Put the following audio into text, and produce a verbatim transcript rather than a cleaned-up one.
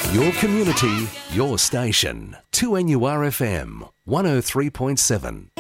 Your community, your station. two N U R F M, one oh three point seven.